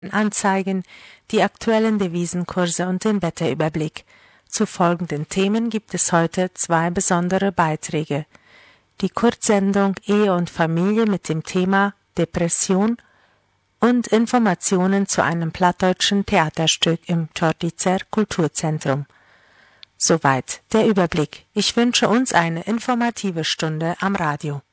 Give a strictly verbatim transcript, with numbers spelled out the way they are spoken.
Anzeigen, die aktuellen Devisenkurse und den Wetterüberblick. Zu folgenden Themen gibt es heute zwei besondere Beiträge. Die Kurzsendung Ehe und Familie mit dem Thema Depression und Informationen zu einem plattdeutschen Theaterstück im Čordicer Kulturzentrum. Soweit der Überblick. Ich wünsche uns eine informative Stunde am Radio.